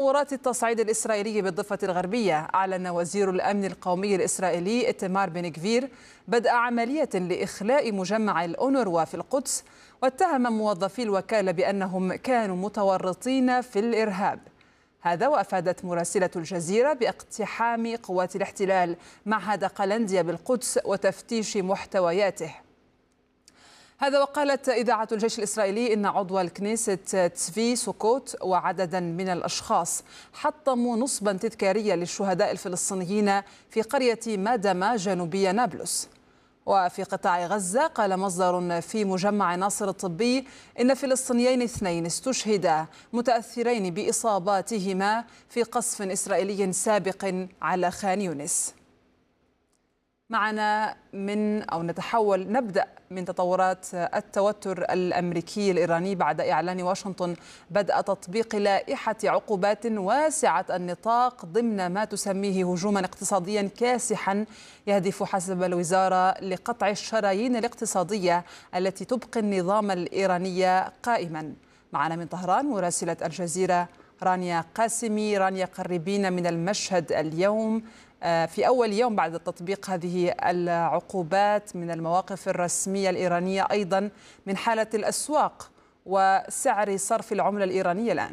تطورات التصعيد الإسرائيلي بالضفة الغربية، أعلن وزير الأمن القومي الإسرائيلي إيتمار بن غفير بدء عملية لإخلاء مجمع الأونروا في القدس، واتهم موظفي الوكالة بأنهم كانوا متورطين في الإرهاب. هذا وأفادت مراسلة الجزيرة باقتحام قوات الاحتلال معهد قلنديا بالقدس وتفتيش محتوياته. هذا وقالت إذاعة الجيش الإسرائيلي إن عضو الكنيست تسفي سوكوت وعددا من الأشخاص حطموا نصبا تذكاريا للشهداء الفلسطينيين في قرية مادما جنوبي نابلس. وفي قطاع غزة قال مصدر في مجمع ناصر الطبي إن فلسطينيين 2 استشهدا متأثرين بإصاباتهما في قصف إسرائيلي سابق على خان يونس. معنا نبدأ من تطورات التوتر الأمريكي الإيراني بعد إعلان واشنطن بدء تطبيق لائحة عقوبات واسعة النطاق ضمن ما تسميه هجوما اقتصاديا كاسحا يهدف حسب الوزارة لقطع الشرايين الاقتصادية التي تبقي النظام الإيراني قائما. معنا من طهران مراسلة الجزيرة رانيا قاسمي. رانيا، قربين من المشهد اليوم في أول يوم بعد تطبيق هذه العقوبات، من المواقف الرسمية الإيرانية، أيضا من حالة الأسواق وسعر صرف العملة الإيرانية الآن.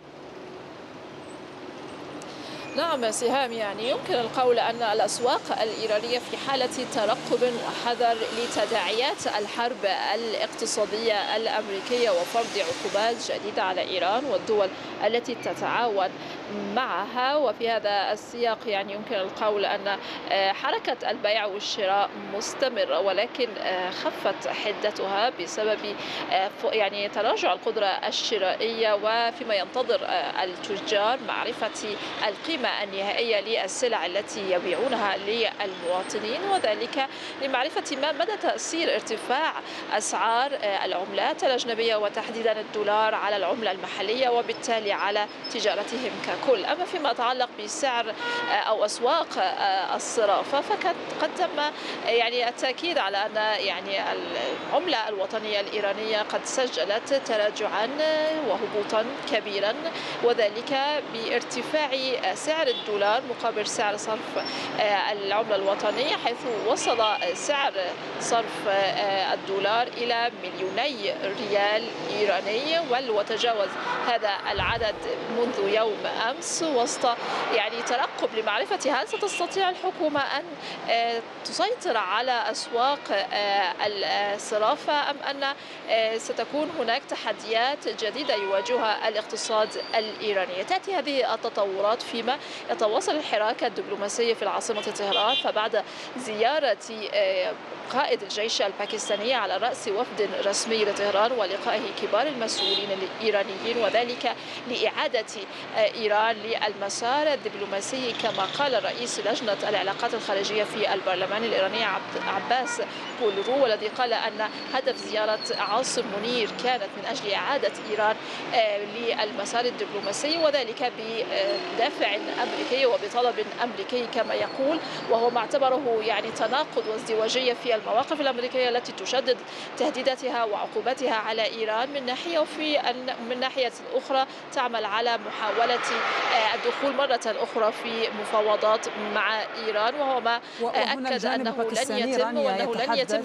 نعم سهام، يمكن القول أن الأسواق الإيرانية في حالة ترقب وحذر لتداعيات الحرب الاقتصادية الأمريكية وفرض عقوبات جديدة على إيران والدول التي تتعاون معها. وفي هذا السياق يمكن القول أن حركة البيع والشراء مستمرة، ولكن خفت حدتها بسبب تراجع القدرة الشرائية، وفيما ينتظر التجار معرفة القيمة النهائية للسلع التي يبيعونها للمواطنين، وذلك لمعرفة ما مدى تأثير ارتفاع أسعار العملات الأجنبية وتحديدا الدولار على العملة المحلية وبالتالي على تجارتهم ككل. أما فيما يتعلق بسعر أو أسواق الصرافة فقد تم التأكيد على أن العملة الوطنية الإيرانية قد سجلت تراجعا وهبوطا كبيرا، وذلك بارتفاع سعر الدولار مقابل سعر صرف العملة الوطنية، حيث وصل سعر صرف الدولار إلى 2,000,000 ريال إيراني، وتجاوز هذا العدد منذ يوم أمس، وسط ترقب لمعرفة هل ستستطيع الحكومة أن تسيطر على أسواق الصرافة أم أن ستكون هناك تحديات جديدة يواجهها الاقتصاد الإيراني. تأتي هذه التطورات فيما يتواصل الحراك الدبلوماسي في العاصمة طهران، فبعد زيارة قائد الجيش الباكستاني على رأس وفد رسمي لطهران ولقائه كبار المسؤولين الإيرانيين، وذلك لإعادة إيران للمسار الدبلوماسي كما قال رئيس لجنة العلاقات الخارجية في البرلمان الإيراني عباس بولرو، والذي قال أن هدف زيارة عاصم منير كانت من أجل إعادة إيران للمسار الدبلوماسي، وذلك بدافع أمريكي وبطلب أمريكي كما يقول، وهو ما اعتبره تناقض وازدواجية في المواقف الأمريكية التي تشدد تهديداتها وعقوباتها على إيران من ناحية، من ناحية أخرى تعمل على محاولة الدخول مرة أخرى في مفاوضات مع إيران، وهو ما أكد أنه لن يتم وأنه لن يتم.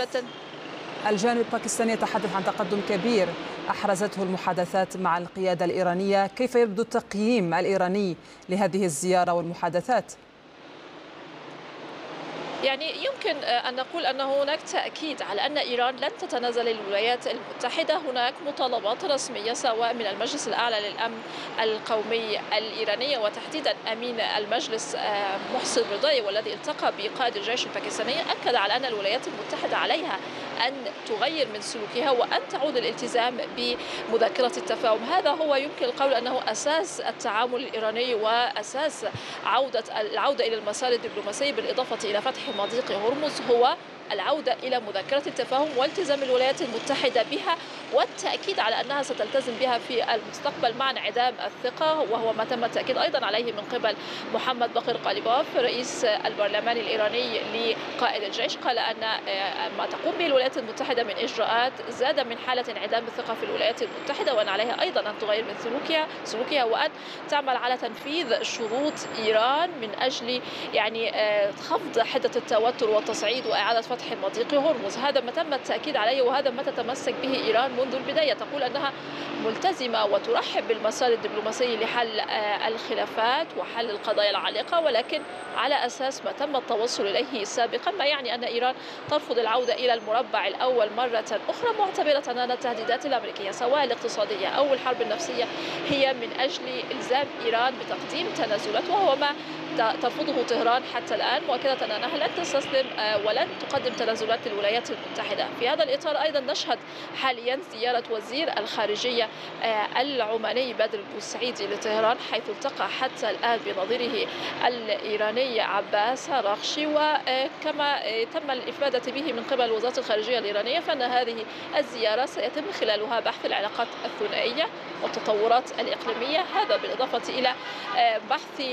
الجانب الباكستاني يتحدث عن تقدم كبير أحرزته المحادثات مع القيادة الإيرانية. كيف يبدو التقييم الإيراني لهذه الزيارة والمحادثات؟ يمكن أن نقول أن هناك تأكيد على أن إيران لن تتنازل للولايات المتحدة. هناك مطالبات رسمية سواء من المجلس الأعلى للأمن القومي الإيراني وتحديدا أمين المجلس محسن رضاي، والذي التقى بقائد الجيش الباكستاني، أكد على أن الولايات المتحدة عليها أن تغير من سلوكها وأن تعود الالتزام بمذكرة التفاهم. هذا هو يمكن القول أنه أساس التعامل الإيراني وأساس العودة إلى المسار الدبلوماسي، بالإضافة إلى فتح مضيق هرمز، هو العودة إلى مذكرة التفاهم والتزام الولايات المتحدة بها والتأكيد على أنها ستلتزم بها في المستقبل مع انعدام الثقة، وهو ما تم التأكيد أيضا عليه من قبل محمد باقر قاليباف رئيس البرلمان الإيراني لقائد الجيش. قال أن ما تقوم به الولايات المتحدة من إجراءات زاد من حالة انعدام الثقة في الولايات المتحدة، وأن عليها أيضا أن تغير من سلوكها وأن تعمل على تنفيذ شروط إيران من أجل خفض حدة التوتر والتصعيد وإعادة فتح مضيق هرمز. هذا ما تم التأكيد عليه وهذا ما تتمسك به إيران منذ البداية. تقول أنها ملتزمة وترحب بالمسار الدبلوماسي لحل الخلافات وحل القضايا العالقة، ولكن على أساس ما تم التوصل إليه سابقا، ما يعني أن إيران ترفض العودة إلى المربع الأول مرة أخرى، معتبرة أن التهديدات الأمريكية سواء الاقتصادية أو الحرب النفسية هي من أجل إلزام إيران بتقديم تنازلات، وهو ما ترفضه طهران حتى الآن، مؤكدة أنها لن تستسلم ولن تقدم تنازلات للولايات المتحدة. في هذا الإطار أيضا نشهد حاليا زيارة وزير الخارجية العماني بدر بوسعيدي لطهران، حيث التقى حتى الآن بنظيره الإيراني عباس راغشي، وكما تم الإفادة به من قبل وزارة الخارجية الإيرانية فإن هذه الزيارة سيتم خلالها بحث العلاقات الثنائية والتطورات الإقليمية، هذا بالإضافة إلى بحث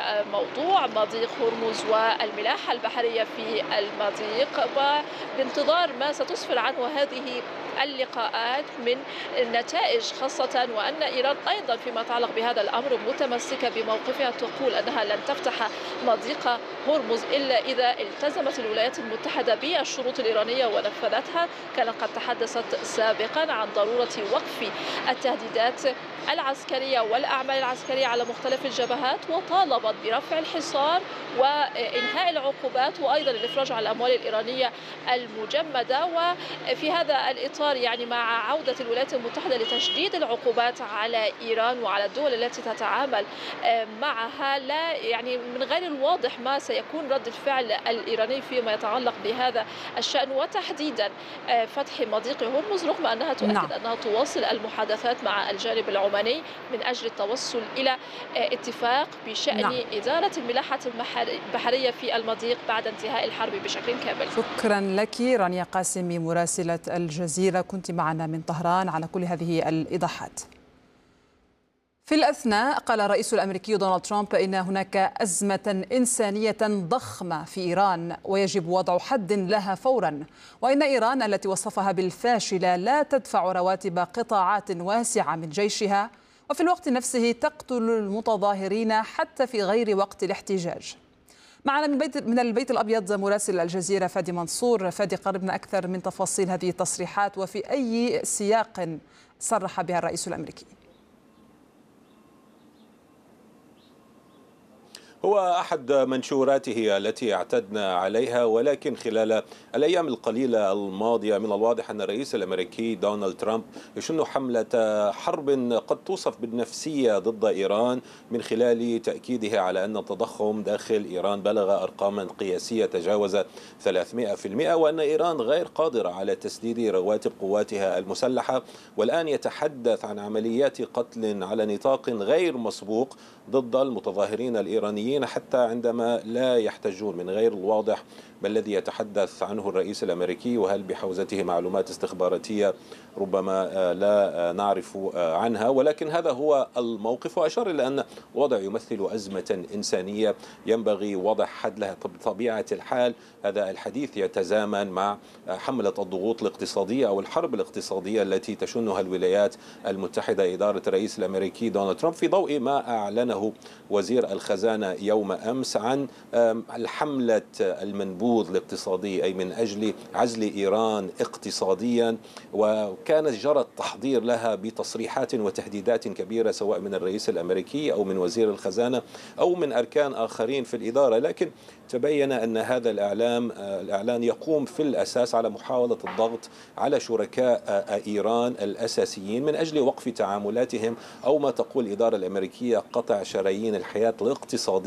موضوع مضيق هرمز والملاحة البحرية في المضيق، وبانتظار ما ستسفر عنه هذه اللقاءات من نتائج، خاصة وأن إيران أيضا فيما يتعلق بهذا الأمر متمسكة بموقفها، تقول أنها لن تفتح مضيق هرمز إلا إذا التزمت الولايات المتحدة بالشروط الإيرانية ونفذتها. كانت قد تحدثت سابقا عن ضرورة وقف التهديدات العسكرية والأعمال العسكرية على مختلف الجبهات، وطالبت برفع الحصار وإنهاء العقوبات وأيضا الإفراج عن الأموال الإيرانية المجمدة. وفي هذا الإطار مع عودة الولايات المتحدة لتشديد العقوبات على إيران وعلى الدول التي تتعامل معها، لا من غير الواضح ما سيكون رد الفعل الإيراني فيما يتعلق بهذا الشأن، وتحديدا فتح مضيق هرمز، رغم أنها تؤكد أنها تواصل المحادثات مع الجانب العماني من أجل التوصل إلى اتفاق بشأن إدارة الملاحة البحرية في المضيق بعد انتهاء الحرب بشكل كامل. شكرا لك رانيا قاسمي مراسلة الجزيرة، كنت معنا من طهران على كل هذه الإيضاحات. في الأثناء قال الرئيس الأمريكي دونالد ترامب إن هناك أزمة إنسانية ضخمة في إيران ويجب وضع حد لها فورا، وإن إيران التي وصفها بالفاشلة لا تدفع رواتب قطاعات واسعة من جيشها، وفي الوقت نفسه تقتل المتظاهرين حتى في غير وقت الاحتجاج. معنا من البيت الأبيض مراسل الجزيرة فادي منصور. فادي، قربنا أكثر من تفاصيل هذه التصريحات وفي أي سياق صرح بها الرئيس الأمريكي؟ هو أحد منشوراته التي اعتدنا عليها، ولكن خلال الأيام القليلة الماضية من الواضح أن الرئيس الأمريكي دونالد ترامب يشن حملة حرب قد توصف بالنفسية ضد إيران، من خلال تأكيده على أن التضخم داخل إيران بلغ أرقاما قياسية تجاوز 300%، وأن إيران غير قادرة على تسديد رواتب قواتها المسلحة، والآن يتحدث عن عمليات قتل على نطاق غير مسبوق ضد المتظاهرين الإيرانيين حتى عندما لا يحتجون، من غير الواضح ما الذي يتحدث عنه الرئيس الأمريكي، وهل بحوزته معلومات استخباراتية ربما لا نعرف عنها، ولكن هذا هو الموقف. وأشار إلى أن الوضع يمثل أزمة إنسانية ينبغي وضع حد لها. بطبيعة الحال هذا الحديث يتزامن مع حملة الضغوط الاقتصادية أو الحرب الاقتصادية التي تشنها الولايات المتحدة إدارة الرئيس الأمريكي دونالد ترامب، في ضوء ما أعلنه وزير الخزانة يوم أمس عن الحملة المنبوذ الاقتصادي، أي من أجل عزل إيران اقتصاديا، وكانت جرت تحضير لها بتصريحات وتهديدات كبيرة سواء من الرئيس الأمريكي أو من وزير الخزانة أو من أركان آخرين في الإدارة. لكن تبين أن هذا الإعلان يقوم في الأساس على محاولة الضغط على شركاء إيران الأساسيين من أجل وقف تعاملاتهم، أو ما تقول الإدارة الأمريكية قطع شرايين الحياة الاقتصادية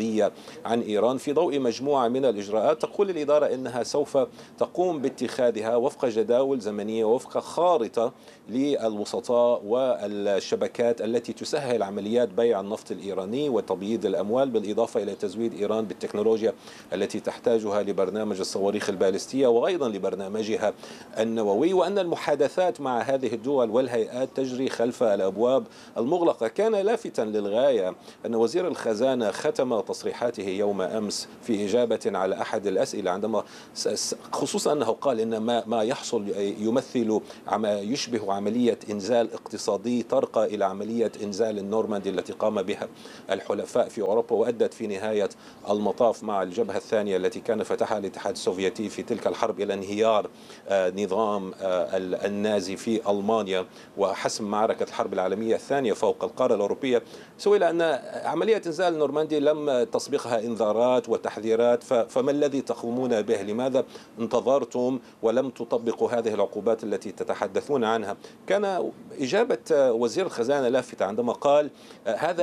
اقتصادية عن إيران في ضوء مجموعة من الإجراءات تقول الإدارة إنها سوف تقوم باتخاذها وفق جداول زمنية وفق خارطة للوسطاء والشبكات التي تسهل عمليات بيع النفط الإيراني وتبييض الأموال، بالإضافة إلى تزويد إيران بالتكنولوجيا التي تحتاجها لبرنامج الصواريخ البالستية وأيضا لبرنامجها النووي، وأن المحادثات مع هذه الدول والهيئات تجري خلف الأبواب المغلقة. كان لافتا للغاية أن وزير الخزانة ختم تصريحاته يوم أمس في إجابة على أحد الأسئلة عندما خصوصا أنه قال إن ما يحصل يمثل يشبه عملية إنزال اقتصادي ترقى إلى عملية إنزال النورماندي التي قام بها الحلفاء في أوروبا وأدت في نهاية المطاف مع الجبهة الثانية التي كان فتحها الاتحاد السوفيتي في تلك الحرب إلى انهيار نظام النازي في ألمانيا وحسم معركة الحرب العالمية الثانية فوق القارة الأوروبية. سئل أن عملية إنزال النورماندي لم تسبقها إنذارات وتحذيرات، فما الذي تقومون به؟ لماذا انتظرتم ولم تطبقوا هذه العقوبات التي تتحدثون عنها؟ كان إجابة وزير الخزانة لافتة عندما قال هذا